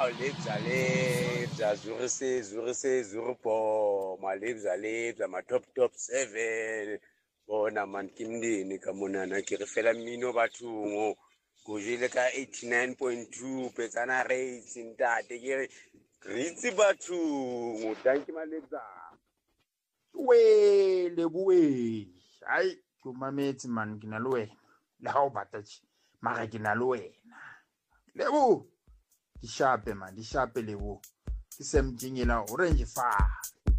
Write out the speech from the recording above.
Lebza, Zure po, Lebza, ma top 7. Bona man kimdini ka monana ke re fela mmino bathong go jele ka 89.2 petsana rates ntate ke re ritse bathong thank you Malebza. We Leboe hai ke mametse man ke na le wena le ha o batatse mara ke na le wena Lebo di shape man di shape Lebo ke semtingela orange fa